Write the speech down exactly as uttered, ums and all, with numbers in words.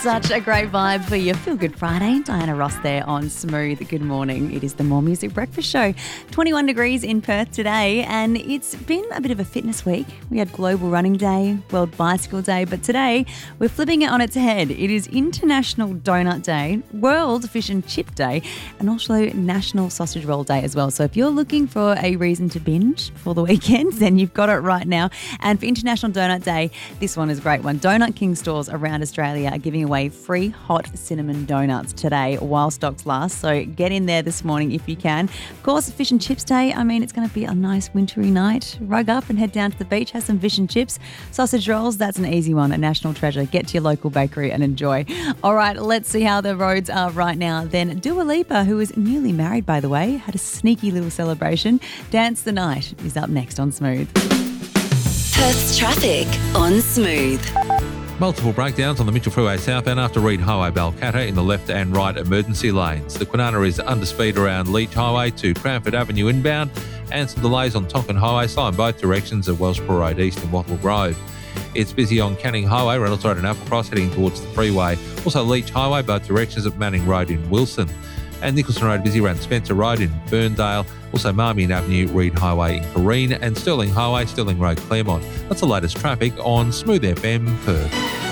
Such a great vibe for your Feel Good Friday. Diana Ross there on Smooth. Good morning. It is the More Music Breakfast Show. twenty-one degrees in Perth today, and it's been a bit of a fitness week. We had Global Running Day, World Bicycle Day, but today we're flipping it on its head. It is International Donut Day, World Fish and Chip Day, and also National Sausage Roll Day as well. So if you're looking for a reason to binge for the weekends, then you've got it right now. And for International Donut Day, this one is a great one. Donut King stores around Australia are giving away free hot cinnamon donuts today while stocks last. So get in there this morning if you can. Of course, Fish and Chips Day. I mean, it's going to be a nice wintry night. Rug up and head down to the beach, have some fish and chips. Sausage rolls, that's an easy one, a national treasure. Get to your local bakery and enjoy. All right, let's see how the roads are right now. Then Dua Lipa, who is newly married, by the way, had a sneaky little celebration. Dance the Night is up next on Smooth. Perth's traffic on Smooth. Multiple breakdowns on the Mitchell Freeway southbound after Reed Highway Balcatta in the left and right emergency lanes. The Kwinana is under speed around Leach Highway to Cranford Avenue inbound, and some delays on Tonkin Highway, slow in both directions at Wellsborough Road East and Wattle Grove. It's busy on Canning Highway, Reynolds Road and Applecross heading towards the freeway. Also Leach Highway, both directions at Manning Road in Wilson. And Nicholson Road busy around Spencer Road in Ferndale. Also Marmion Avenue, Reed Highway in Careen, and Stirling Highway, Stirling Road, Claremont. That's the latest traffic on Smooth F M Perth.